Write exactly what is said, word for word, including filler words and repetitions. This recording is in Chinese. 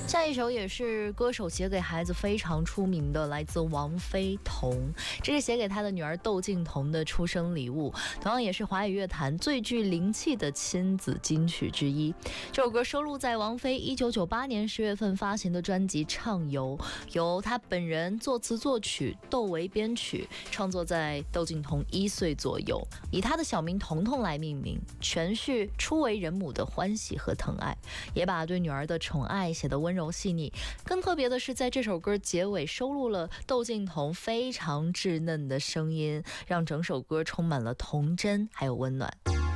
下一首也是歌手写给孩子非常出名的，来自王菲彤，这是写给她的女儿窦靖童的出生礼物，同样也是华语乐坛最具灵气的亲子金曲之一。这首歌收录在王菲一九九八年十月份发行的专辑《畅游》，由她本人作词作曲，窦唯编曲，创作在窦靖童一岁左右，以她的小名彤彤来命名，诠释初为人母的欢喜和疼爱，也把对女儿的宠爱写得温柔细腻。更特别的是，在这首歌结尾收录了窦靖童非常稚嫩的声音，让整首歌充满了童真还有温暖。